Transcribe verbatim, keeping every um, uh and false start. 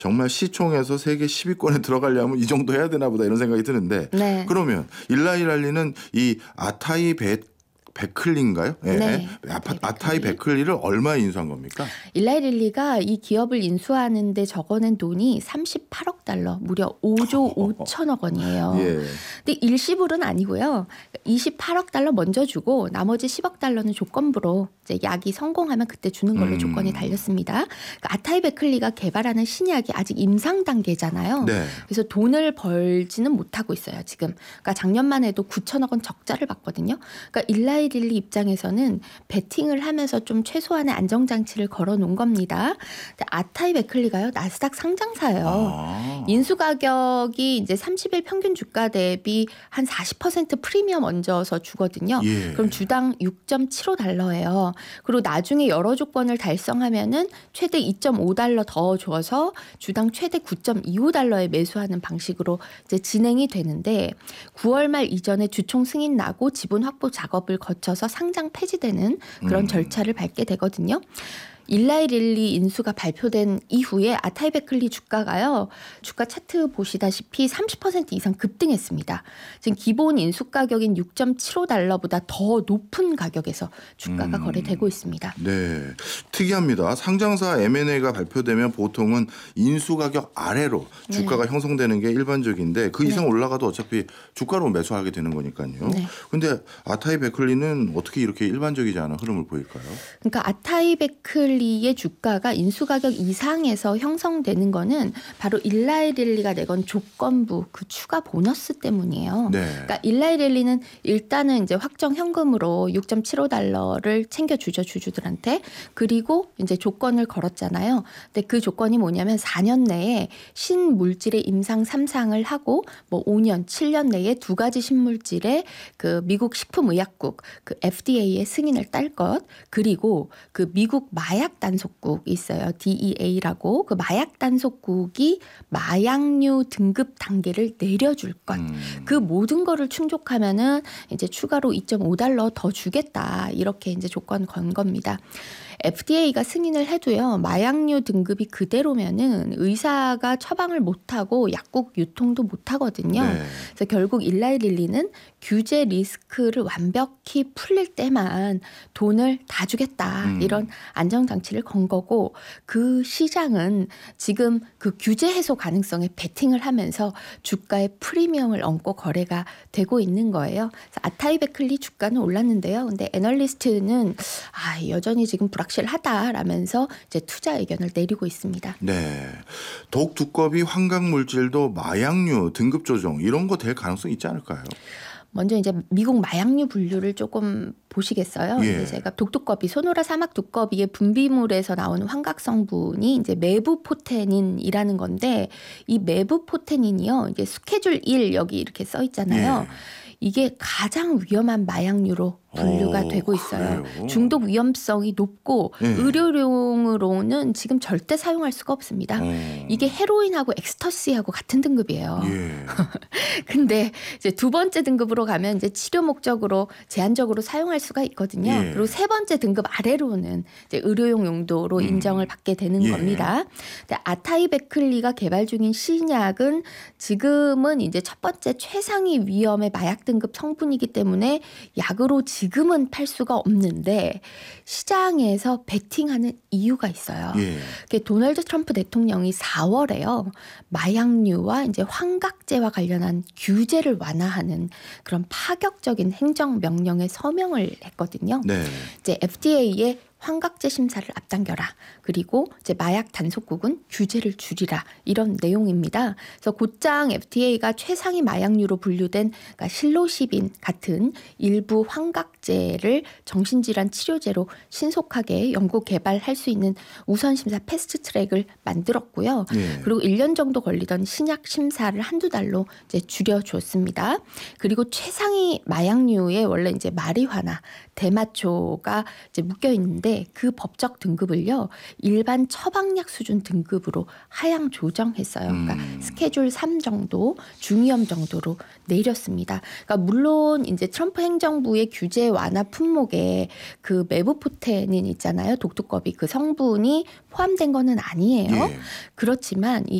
정말 시총에서 세계 십 위권에 들어가려면 이 정도 해야 되나 보다 이런 생각이 드는데 네. 그러면 일라이 랄리는 이 아타이 베 베클리인가요? 네. 네. 아타, 아타이 베클리를 얼마에 인수한 겁니까? 일라이 릴리가 이 기업을 인수하는데 적어낸 돈이 삼십팔억 달러, 무려 오조 오천억 원이에요. 예. 근데 일시불은 아니고요. 이십팔억 달러 먼저 주고 나머지 십억 달러는 조건부로 이제 약이 성공하면 그때 주는 걸로 음. 조건이 달렸습니다. 그러니까 아타이 베클리가 개발하는 신약이 아직 임상 단계잖아요. 네. 그래서 돈을 벌지는 못하고 있어요, 지금. 그러니까 작년만 해도 구천억 원 적자를 봤거든요. 그러니까 일라이 릴리 입장에서는 베팅을 하면서 좀 최소한의 안정장치를 걸어놓은 겁니다. 근데 아타이 베클리가요, 나스닥 상장사예요. 아. 인수 가격이 이제 삼십 일 평균 주가 대비 한 사십 퍼센트 프리미엄 얹어서 주거든요. 예. 그럼 주당 육 점 칠오 달러예요. 그리고 나중에 여러 조건을 달성하면은 최대 이 점 오 달러 더 줘서 주당 최대 구 점 이오 달러에 매수하는 방식으로 이제 진행이 되는데 구월 말 이전에 주총 승인 나고 지분 확보 작업을 거쳐서 상장 폐지되는 그런 음. 절차를 밟게 되거든요. 일라이 릴리 인수가 발표된 이후에 아타이 베클리 주가가요. 주가 차트 보시다시피 삼십 퍼센트 이상 급등했습니다. 지금 기본 인수 가격인 육 점 칠오 달러보다 더 높은 가격에서 주가가 음. 거래되고 있습니다. 네, 특이합니다. 상장사 엠 앤 에이가 발표되면 보통은 인수 가격 아래로 주가가 네. 형성되는 게 일반적인데 그 이상 네. 올라가도 어차피 주가로 매수하게 되는 거니까요. 네. 근데 아타이 베클리는 어떻게 이렇게 일반적이지 않은 흐름을 보일까요? 그러니까 아타이 베클리의 주가가 인수 가격 이상에서 형성되는 거는 바로 일라이 릴리가 내건 조건부 그 추가 보너스 때문이에요. 네. 그러니까 일라이 릴리는 일단은 이제 확정 현금으로 육 점 칠오 달러를 챙겨주죠, 주주들한테. 그리고 이제 조건을 걸었잖아요. 근데 그 조건이 뭐냐면 사 년 내에 신물질의 임상 삼 상을 하고 뭐 오 년, 칠 년 내에 두 가지 신물질의 그 미국 식품의약국 그 에프 디 에이의 승인을 딸 것, 그리고 그 미국 마약 단속국이 있어요. 디 이 에이라고. 그 마약 단속국이 마약류 등급 단계를 내려줄 것. 음. 그 모든 거를 충족하면은 이제 추가로 이 점 오 달러 더 주겠다. 이렇게 이제 조건 건 겁니다. 에프 디 에이가 승인을 해도요. 마약류 등급이 그대로면은 의사가 처방을 못 하고 약국 유통도 못 하거든요. 네. 그래서 결국 일라이 릴리는 규제 리스크를 완벽히 풀릴 때만 돈을 다 주겠다. 음. 이런 안정장치를 건 거고 그 시장은 지금 그 규제 해소 가능성에 베팅을 하면서 주가의 프리미엄을 얹고 거래가 되고 있는 거예요. 그래서 아타이 베클리 주가는 올랐는데요. 근데 애널리스트는 아, 여전히 지금 불확실하다라면서 이제 투자 의견을 내리고 있습니다. 네. 독 두꺼비 환각 물질도 마약류 등급 조정 이런 거 될 가능성이 있지 않을까요? 먼저 이제 미국 마약류 분류를 조금 보시겠어요? 예. 이제 제가 독두꺼비, 소노라 사막 두꺼비의 분비물에서 나오는 환각 성분이 이제 메부포테닌이라는 건데 이 메부포테닌이요. 이게 스케줄 일 여기 이렇게 써 있잖아요. 예. 이게 가장 위험한 마약류로 분류가 오, 되고 있어요. 그래요? 중독 위험성이 높고 예. 의료용으로는 지금 절대 사용할 수가 없습니다. 어. 이게 헤로인하고 엑스터시하고 같은 등급이에요. 예. 근데 이제 두 번째 등급으로 가면 이제 치료 목적으로 제한적으로 사용할 수가 있거든요. 예. 그리고 세 번째 등급 아래로는 이제 의료용 용도로 음. 인정을 받게 되는 예. 겁니다. 근데 아타이 베클리가 개발 중인 신약은 지금은 이제 첫 번째 최상위 위험의 마약 등급 성분이기 때문에 약으로 지금은 팔 수가 없는데 시장에서 베팅하는 이유가 있어요. 예. 그게 도널드 트럼프 대통령이 사월에요. 마약류와 이제 환각제와 관련한 규제를 완화하는 그런 파격적인 행정 명령에 서명을 했거든요. 네. 이제 에프 디 에이의 환각제 심사를 앞당겨라. 그리고 이제 마약 단속국은 규제를 줄이라. 이런 내용입니다. 그래서 곧장 에프 디 에이가 최상위 마약류로 분류된 그러니까 실로시빈 같은 일부 환각제를 정신질환 치료제로 신속하게 연구 개발할 수 있는 우선 심사 패스트 트랙을 만들었고요. 예. 그리고 일 년 정도 걸리던 신약 심사를 한두 달로 이제 줄여줬습니다. 그리고 최상위 마약류에 원래 이제 마리화나 대마초가 이제 묶여 있는데 그 법적 등급을요 일반 처방약 수준 등급으로 하향 조정했어요. 그러니까 음. 스케줄 삼 정도, 중위험 정도로 내렸습니다. 그러니까 물론 이제 트럼프 행정부의 규제 완화 품목에 그 메부포테닌 있잖아요. 독두꺼비 그 성분이 포함된 거는 아니에요. 예. 그렇지만 이